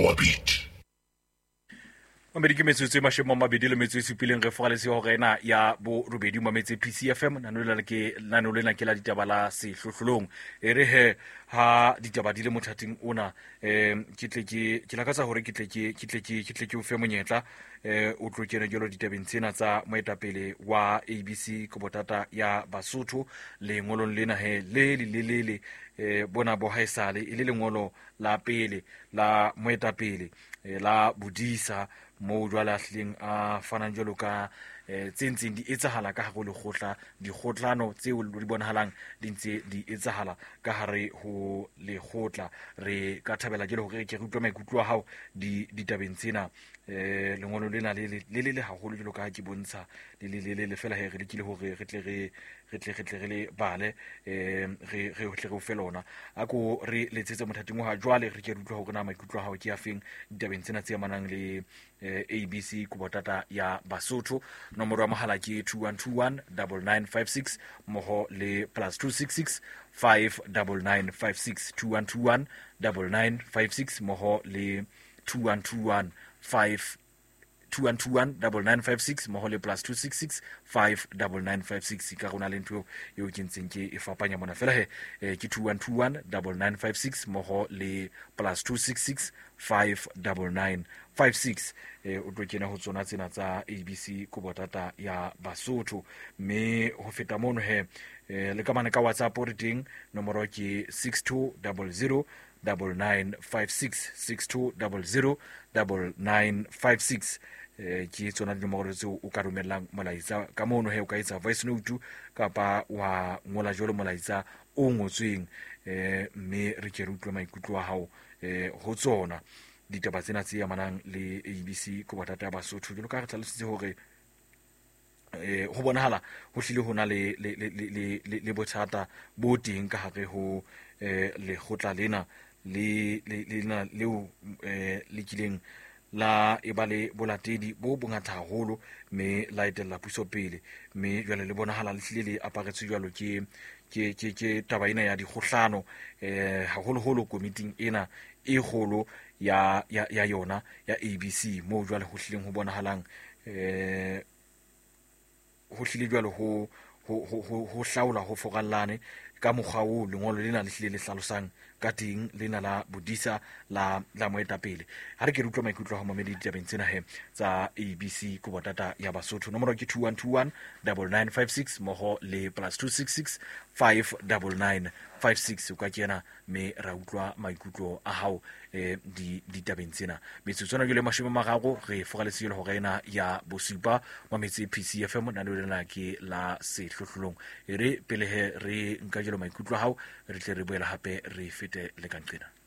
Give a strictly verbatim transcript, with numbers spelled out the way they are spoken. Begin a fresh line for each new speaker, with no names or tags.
Moabit.
Amerika metsotso e mashome a mabedi le metso e supileng re foga le se hore na ya bo robedi mo metse P C F M nano le ke nano le na ke la ditaba la sehlohlolong e re he ha ditaba di le mothating ona em ke tle ke ke lakatsa hore ke tle ke ke tle ke ke tle ke o fe monyetla eh o tlo kena jelo ditabeng tsena tsa moetapele wa A B C Kobotata ya Basotho le ngolong lena he le le le le eh bona bo haesale ile lengolo la pele la moetapele la budisa mo jwala hleng a fanang jalo ka tsentseng di etsahala ka hare le khotla di khotlano tseo di bonahalang di ntse di etsahala ka hare ho le khotla re ka thabela jelo hore ke rutwa maikutlo a hao di ditabeng tsena eh lengolo lena le le le haholo jelo ka ke bontsha le le le fela he re dikile hore re tle re re tle re tle re le bale eh re re tle re felona a ko re letsetse mothating wa jwale re ke rutwa hore na maikutlo a hao ke afeng ditabeng tsena tse manang le A B C Kobotata ya Basotho nomoro ya mohala ke two one two one nine nine five six moho le plus two six six five nine nine five six two one two one nine nine five six moho le two one two one five two one two one nine nine five six moho le plus two six six five nine nine five six ka rona le ntwe yo ke ntseng ke e fapanya mona fela he ke two one two one nine nine five six moho le plus two six six five nine nine five six eh o tlo kena ho tsona tsena tsa A B C Kobotata ya Basotho me ho feta mono he le ka mana ka WhatsApp o riteng nomoro ke six two zero zero nine nine five six six two zero zero nine nine five six eh ke tsona dinomoro tseo o ka romelang molaetsa ka mono he o ka etsa voice note kapa wa ngola jolo molaetsa o ngotsweng eh me re ke rutwa maikutlo a hao eh ho tsona ditaba tsena tse amanang le A B C Kobotata ya Basotho jalo ka re tlalositse hore eh ho bonahala ho hlile hona le le le le le bothata bo teng ka hare ho eh le khotla lena le lena leo eh le kileng la e ba le bolatedi bo bongata haholo me la etella puso pele me jwale le bonahala le hlile le aparetse jwalo ke ke ke ke taba ena ya dikgohlano eh haholo holo committee ena e holo ya ya ya yona ya A B C mo jwale ho hlileng ho bonahalang eh ho hlile jwalo ho ho ho ho hlaula ho fogallane ka mokgwa o lengolo lena le hlile le hlalosang ka teng lena la budisa la la moetapele ha re ke rutwa maikutlo ha mamedi ditabeng tsena he tsa A B C Kobotata ya Basotho nomoro ke two one two one nine nine five six moho le plus two six six five nine nine five six o ka kena me ra utlwa maikutlo a hao eh di ditabeng tsena metsotsona jole mashome magago re fogaletse le hore ena ya bosupa wa metse P C F M nano lena ke la sehlohlolong ere pele he re nka jelo maikutlo a hao re tle re boela hape re fete le kanqena